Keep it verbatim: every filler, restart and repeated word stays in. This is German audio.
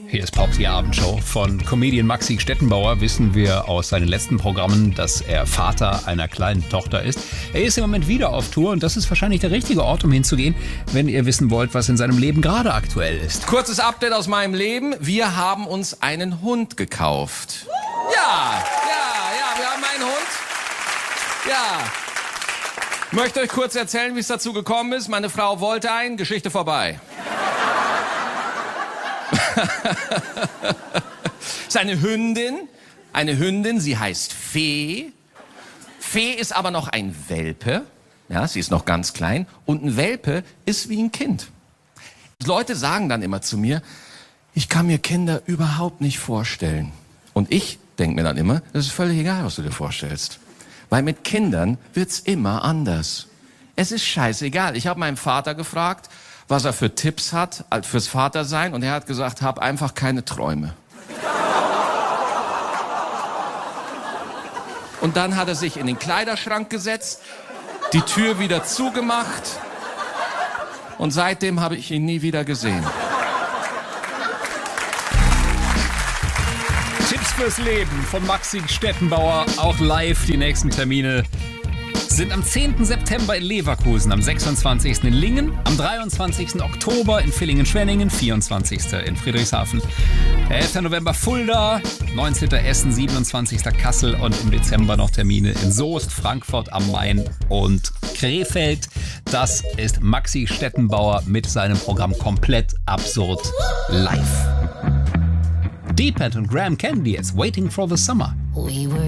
Hier ist Pop's die Abendshow. Von Comedian Maxi Stettenbauer wissen wir aus seinen letzten Programmen, dass er Vater einer kleinen Tochter ist. Er ist im Moment wieder auf Tour und das ist wahrscheinlich der richtige Ort, um hinzugehen, wenn ihr wissen wollt, was in seinem Leben gerade aktuell ist. Kurzes Update aus meinem Leben. Wir haben uns einen Hund gekauft. Ja, ja, ja, wir haben einen Hund. Ja. Ich möchte euch kurz erzählen, wie es dazu gekommen ist. Meine Frau wollte einen, Geschichte vorbei. Ist eine Hündin, eine Hündin, sie heißt Fee. Fee ist aber noch ein Welpe, ja, sie ist noch ganz klein und ein Welpe ist wie ein Kind. Leute sagen dann immer zu mir, ich kann mir Kinder überhaupt nicht vorstellen. Und ich denke mir dann immer, das ist völlig egal, was du dir vorstellst. Weil mit Kindern wird's immer anders. Es ist scheißegal. Ich habe meinen Vater gefragt, was er für Tipps hat fürs Vatersein. Und er hat gesagt, hab einfach keine Träume. Und dann hat er sich in den Kleiderschrank gesetzt, die Tür wieder zugemacht. Und seitdem habe ich ihn nie wieder gesehen. Tipps fürs Leben von Maxi Stettenbauer, auch live. Die nächsten Termine sind am zehnten September in Leverkusen, am sechsundzwanzigsten in Lingen, am dreiundzwanzigsten Oktober in Villingen-Schwenningen, vierundzwanzigsten in Friedrichshafen, elften November Fulda, neunzehnten Essen, siebenundzwanzigsten Kassel und im Dezember noch Termine in Soest, Frankfurt am Main und Krefeld. Das ist Maxi Stettenbauer mit seinem Programm Komplett Absurd live. Deepak und Graham Candy, it's Waiting for the Summer. We were